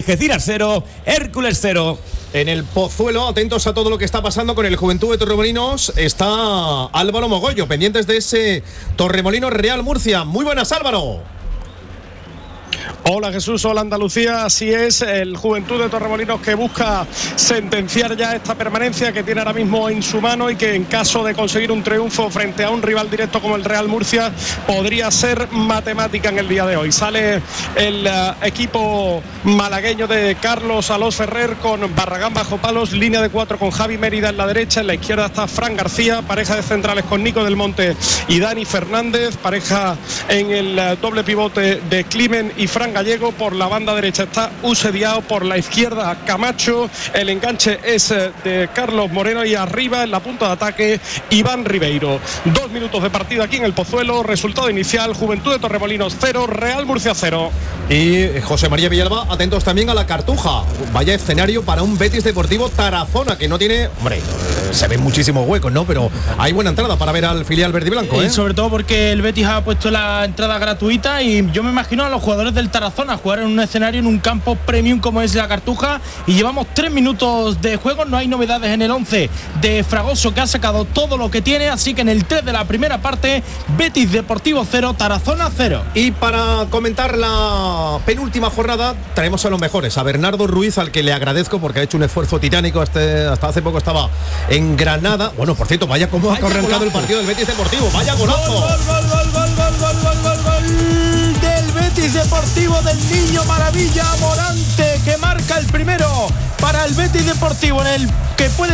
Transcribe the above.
Algeciras 0, Hércules 0. En el Pozuelo, atentos a todo lo que está pasando con el Juventud de Torremolinos, está Álvaro Mogollo, pendientes de ese Torremolinos Real Murcia. Muy buenas, Álvaro. Hola Jesús, hola Andalucía, así es, el Juventud de Torremolinos que busca sentenciar ya esta permanencia que tiene ahora mismo en su mano y que en caso de conseguir un triunfo frente a un rival directo como el Real Murcia podría ser matemática en el día de hoy. Sale el equipo malagueño de Carlos Alós Ferrer con Barragán bajo palos, línea de 4 con Javi Mérida en la derecha, en la izquierda está Fran García, pareja de centrales con Nico del Monte y Dani Fernández, pareja en el doble pivote de Climen y Fran Gallego. Por la banda derecha está Use Diao, por la izquierda Camacho, el enganche es de Carlos Moreno y arriba en la punta de ataque Iván Ribeiro. 2 minutos de partido aquí en el Pozuelo, resultado inicial: Juventud de Torremolinos 0, Real Murcia 0. Y José María Villalba, atentos también a la Cartuja. Vaya escenario para un Betis Deportivo Tarazona, que no tiene, hombre, se ven muchísimos huecos, ¿no? Pero hay buena entrada para ver al filial verde y blanco, ¿eh? Y sobre todo porque el Betis ha puesto la entrada gratuita y yo me imagino a los jugadores del Tarazona jugar en un escenario, en un campo premium como es la Cartuja, y llevamos 3 minutos de juego, no hay novedades en el 11 de Fragoso, que ha sacado todo lo que tiene, así que en el 3 de la primera parte, Betis Deportivo 0, Tarazona 0. Y para comentar la penúltima jornada, traemos a los mejores, a Bernardo Ruiz, al que le agradezco porque ha hecho un esfuerzo titánico, hasta hace poco estaba en Granada. Bueno, por cierto, vaya cómo ha arrancado el partido del Betis Deportivo, vaya golazo. Gol del Betis Deportivo, del niño maravilla Morante, que marca el primero para el Betis Deportivo, en el que puede